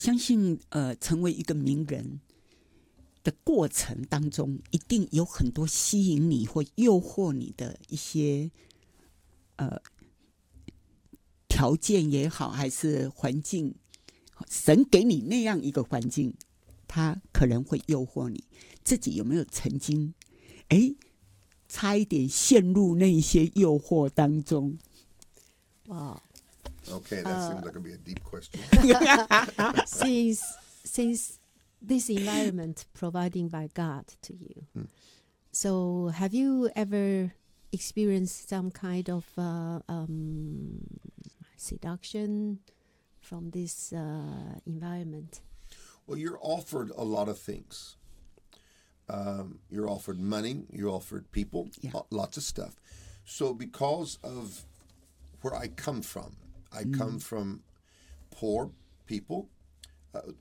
相信成为一个名人的过程当中，一定有很多吸引你或诱惑你的一些条件也好，还是环境，神给你那样一个环境，他可能会诱惑你。自己有没有曾经差一点陷入那些诱惑当中？ Wow. Okay, that seems like it'd be a deep question. Since this environment providing by God to you, so have you ever experienced some kind of seduction from this environment? Well, you're offered a lot of things. You're offered money. You're offered people. Yeah. Lots of stuff. So because of where I come from, I come from poor people.